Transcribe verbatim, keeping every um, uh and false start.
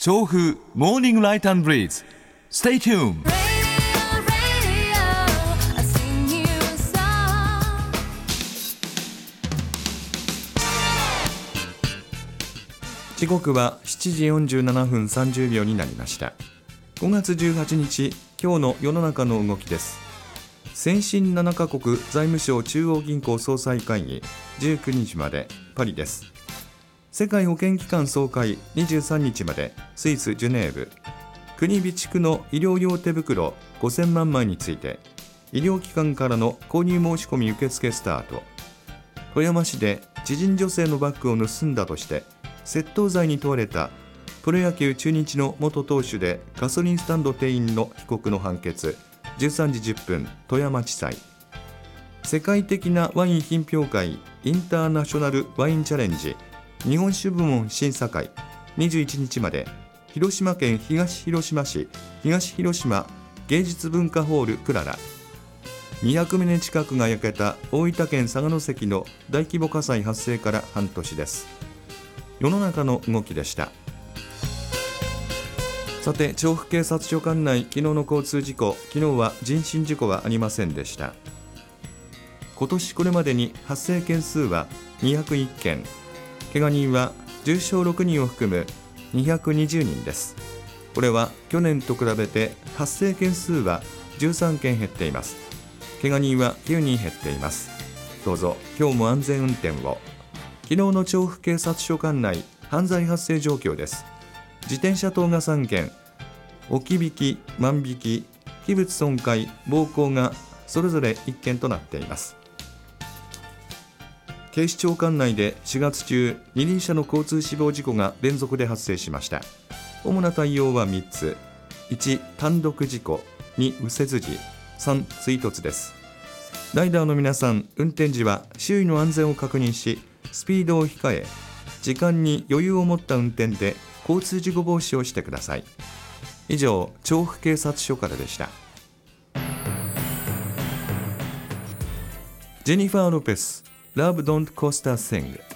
調布モーニングライト&ブリーズ Stay tuned。 時刻はしちじよんじゅうななふんさんじゅうびょうになりました。ごがつじゅうはちにち、今日の世の中の動きです。先進ななカ国財務省中央銀行総裁会議じゅうくにちまでパリです。世界保健機関総会にじゅうさんにちまでスイス・ジュネーブ。国備蓄の医療用手袋ごせんまんまいについて医療機関からの購入申し込み受付スタート。富山市で知人女性のバッグを盗んだとして窃盗罪に問われたプロ野球中日の元投手でガソリンスタンド店員の被告の判決じゅうさんじじゅっぷん富山地裁。世界的なワイン品評会インターナショナルワインチャレンジ日本酒部門審査会にじゅういちにちまで広島県東広島市東広島芸術文化ホールクララ。にひゃくとう近くが焼けた大分県佐賀関の大規模火災発生から半年です。世の中の動きでした。さて、調布警察署管内昨日の交通事故、昨日は人身事故はありませんでした。今年これまでに発生件数はにひゃくいっけん、怪我人は重傷ろくにんを含むにひゃくにじゅうにんです。これは去年と比べて発生件数はじゅうさんけん減っています。怪我人はきゅうにん減っています。どうぞ今日も安全運転を。昨日の調布警察署管内犯罪発生状況です。自転車盗がさんけん、置き引き、万引き、器物損壊、暴行がそれぞれいっけんとなっています。警視庁管内でしがつ中、二輪車の交通死亡事故が連続で発生しました。主な対応はみっつ。いち、単独事故、に、右折時、さん、追突です。ライダーの皆さん、運転時は周囲の安全を確認し、スピードを控え、時間に余裕を持った運転で交通事故防止をしてください。以上、調布警察署からでした。ジェニファー・ロペス、Love Don't Cost a Thing。